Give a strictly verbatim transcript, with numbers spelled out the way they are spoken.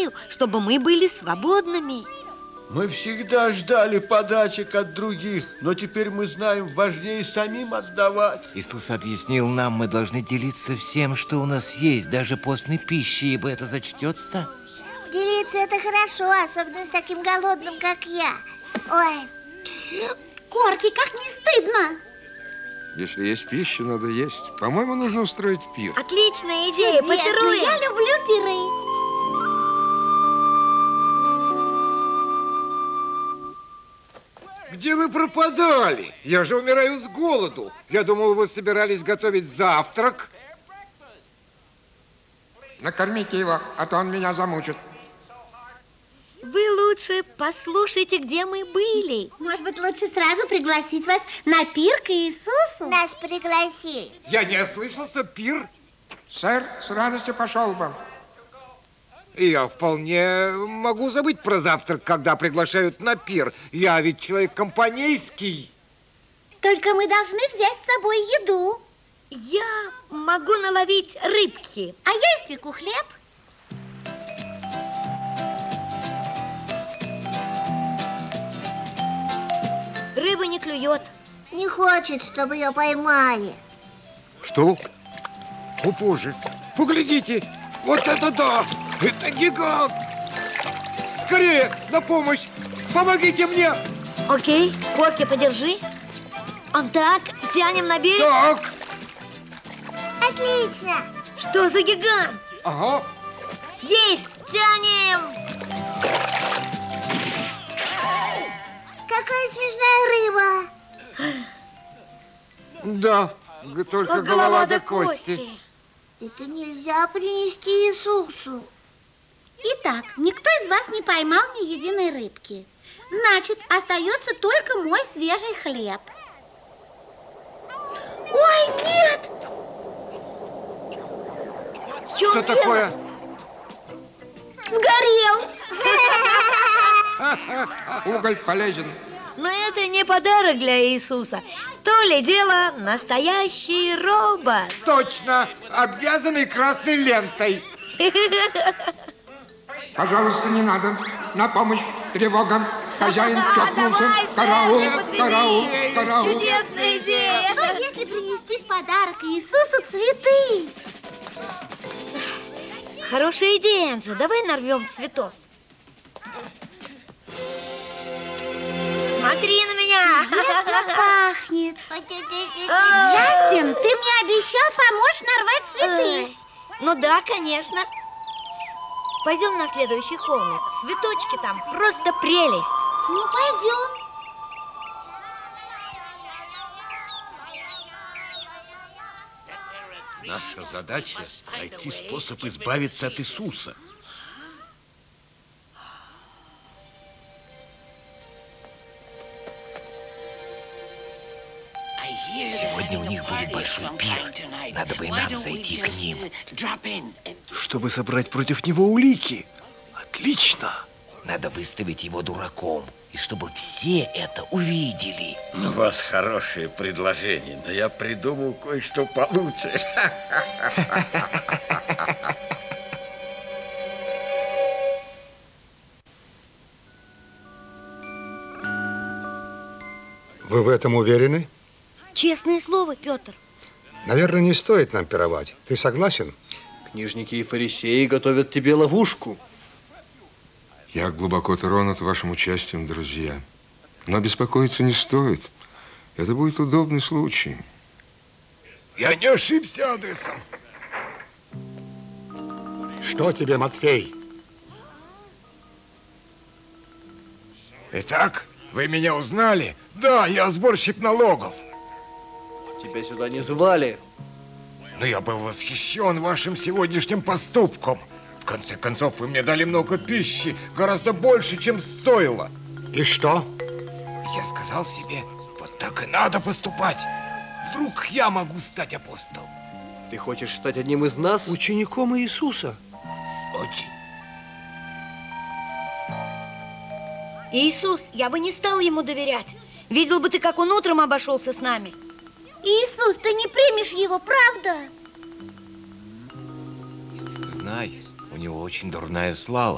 Моисею, чтобы мы были свободными. Мы всегда ждали подачек от других, но теперь мы знаем, важнее самим отдавать. Иисус объяснил нам, мы должны делиться всем, что у нас есть, даже постной пищей, ибо это зачтется. Делиться это хорошо, особенно с таким голодным, как я. Ой. Корки, как не стыдно. Если есть пища, надо есть. По-моему, нужно устроить пир. Отличная идея, Чудесно, попируем. я люблю пиры. Где вы пропадали? Я же умираю с голоду. Я думал, вы собирались готовить завтрак. Накормите его, а то он меня замучит. Вы лучше послушайте, где мы были. Может быть, лучше сразу пригласить вас на пир к Иисусу? Нас пригласи. Я не ослышался, пир. Сэр, с радостью пошел бы. И я вполне могу забыть про завтрак, когда приглашают на пир. Я ведь человек компанейский. Только мы должны взять с собой еду. Я могу наловить рыбки. А я испеку хлеб. Рыба не клюет. Не хочет, чтобы ее поймали. Что? О, боже, поглядите, вот это да! Это гигант! Скорее, на помощь! Помогите мне! Окей, Корки, подержи. Он так, тянем на берег. Так, Отлично. Что за гигант? ага. Есть, тянем. Какая смешная рыба. Да, г- только Как голова до кости. Это нельзя принести Иисусу. Итак, никто из вас не поймал ни единой рыбки. Значит, остается только мой свежий хлеб. Ой, нет! В чем Что дело? такое? Сгорел! Уголь полезен. Но это не подарок для Иисуса. То ли дело настоящий робот. Точно, обвязанный красной лентой. Пожалуйста, не надо. На помощь, тревога. Хозяин А, чокнулся. давай, Караул, Сэм, посиди. караул, караул. Чудесная идея. Что, если принести в подарок Иисусу цветы? Хорошая идея, Энджи. Давай нарвем цветов. Смотри на меня. Чудесно пахнет. А. Джастин, ты мне обещал помочь нарвать цветы. Ой, Ну да, конечно. Пойдем на следующий холмик. Цветочки там просто прелесть. Ну, пойдем. Наша задача – найти способ избавиться от Иисуса. Сегодня у них будет большой пир. Надо бы и нам зайти к ним. Чтобы собрать против него улики. Отлично. Надо выставить его дураком, и чтобы все это увидели. У вас хорошее предложение, но я придумал кое-что получше. Вы в этом уверены? Честное слово, Петр. Наверное, не стоит нам пировать. Ты согласен? Книжники и фарисеи готовят тебе ловушку. Я глубоко тронут вашим участием, друзья. Но беспокоиться не стоит. Это будет удобный случай. Я не ошибся адресом. Что тебе, Матфей? Итак, вы меня узнали? Да, я сборщик налогов. Тебя сюда не звали. Но я был восхищен вашим сегодняшним поступком. В конце концов, вы мне дали много пищи, гораздо больше, чем стоило. И что? Я сказал себе, вот так и надо поступать. Вдруг я могу стать апостолом. Ты хочешь стать одним из нас? Учеником Иисуса. Очень. Иисус, я бы не стал ему доверять. Видел бы ты, как он утром обошелся с нами. Иисус, ты не примешь его, правда? Знай, у него очень дурная слава.